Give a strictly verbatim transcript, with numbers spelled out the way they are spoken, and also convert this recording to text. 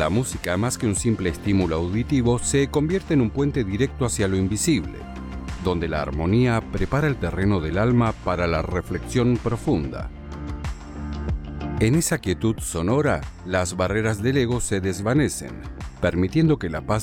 La música, más que un simple estímulo auditivo, se convierte en un puente directo hacia lo invisible, donde la armonía prepara el terreno del alma para la reflexión profunda. En esa quietud sonora, las barreras del ego se desvanecen, permitiendo que la paz